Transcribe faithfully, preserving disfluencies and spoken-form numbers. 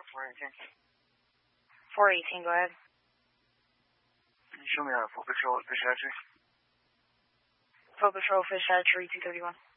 four eighteen. four eighteen, go ahead. Can you show me how to Foot Patrol at Fish Hatchery? Foot Patrol, Fish Hatchery, two thirty-one.